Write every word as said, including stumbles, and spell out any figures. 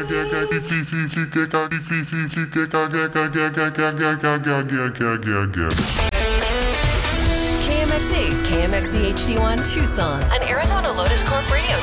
K M X E, K M X E H D one Tucson, an Arizona Lotus Corp radio